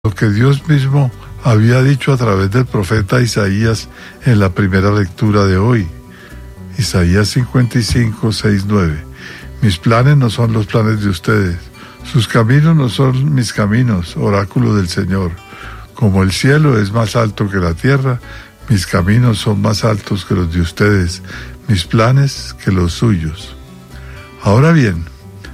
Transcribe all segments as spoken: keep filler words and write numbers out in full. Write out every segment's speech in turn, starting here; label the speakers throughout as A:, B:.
A: lo que Dios mismo había dicho a través del profeta Isaías en la primera lectura de hoy. Isaías cincuenta y cinco, seis, nueve. Mis planes no son los planes de ustedes, sus caminos no son mis caminos, oráculo del Señor. Como el cielo es más alto que la tierra, mis caminos son más altos que los de ustedes, mis planes que los suyos. Ahora bien,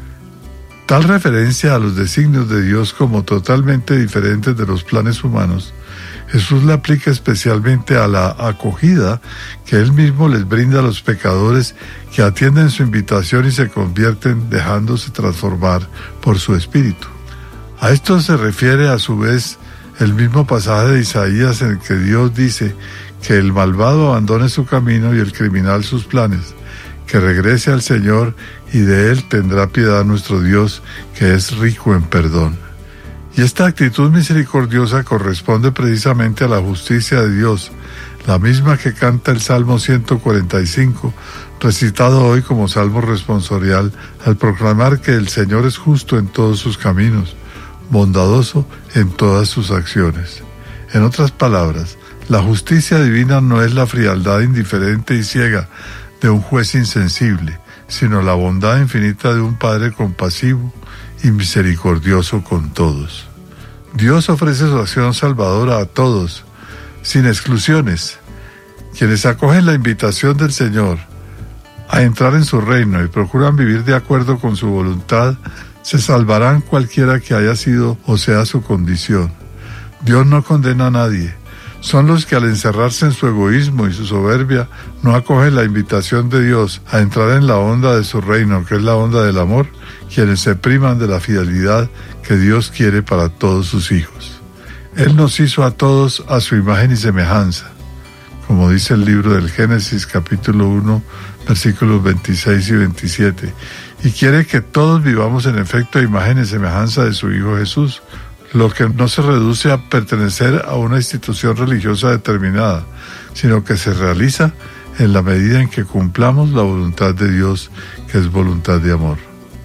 A: tal referencia a los designios de Dios como totalmente diferentes de los planes humanos, Jesús la aplica especialmente a la acogida que Él mismo les brinda a los pecadores que atienden su invitación y se convierten dejándose transformar por su Espíritu. A esto se refiere a su vez el mismo pasaje de Isaías en el que Dios dice que el malvado abandone su camino y el criminal sus planes, que regrese al Señor y de Él tendrá piedad nuestro Dios, que es rico en perdón. Y esta actitud misericordiosa corresponde precisamente a la justicia de Dios, la misma que canta el Salmo ciento cuarenta y cinco, recitado hoy como salmo responsorial, al proclamar que el Señor es justo en todos sus caminos, bondadoso en todas sus acciones. En otras palabras, la justicia divina no es la frialdad indiferente y ciega de un juez insensible, sino la bondad infinita de un Padre compasivo y misericordioso con todos. Dios ofrece su acción salvadora a todos, sin exclusiones. Quienes acogen la invitación del Señor a entrar en su reino y procuran vivir de acuerdo con su voluntad, se salvarán cualquiera que haya sido o sea su condición. Dios no condena a nadie. Son los que al encerrarse en su egoísmo y su soberbia no acogen la invitación de Dios a entrar en la onda de su reino, que es la onda del amor, quienes se privan de la fidelidad que Dios quiere para todos sus hijos. Él nos hizo a todos a su imagen y semejanza, como dice el libro del Génesis capítulo uno, versículos veintiséis y veintisiete, y quiere que todos vivamos en efecto a imagen y semejanza de su Hijo Jesús, lo que no se reduce a pertenecer a una institución religiosa determinada, sino que se realiza en la medida en que cumplamos la voluntad de Dios, que es voluntad de amor.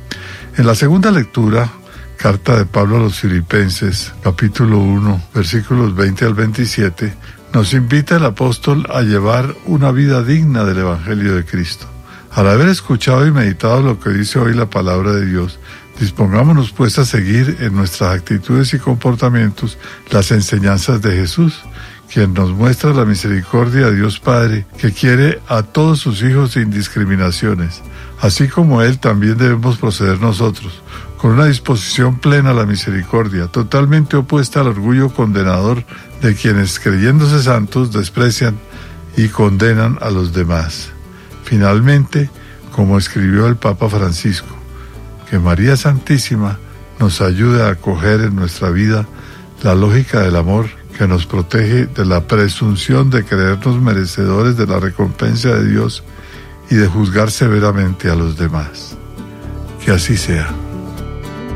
A: En la segunda lectura, carta de Pablo a los Filipenses, capítulo uno, versículos veinte al veintisiete, nos invita el apóstol a llevar una vida digna del Evangelio de Cristo. Al haber escuchado y meditado lo que dice hoy la palabra de Dios, dispongámonos pues a seguir en nuestras actitudes y comportamientos las enseñanzas de Jesús, quien nos muestra la misericordia de Dios Padre, que quiere a todos sus hijos sin discriminaciones. Así como Él, también debemos proceder nosotros, con una disposición plena a la misericordia, totalmente opuesta al orgullo condenador de quienes, creyéndose santos, desprecian y condenan a los demás. Finalmente, como escribió el Papa Francisco, que María Santísima nos ayude a acoger en nuestra vida la lógica del amor que nos protege de la presunción de creernos merecedores de la recompensa de Dios y de juzgar severamente a los demás. Que así sea.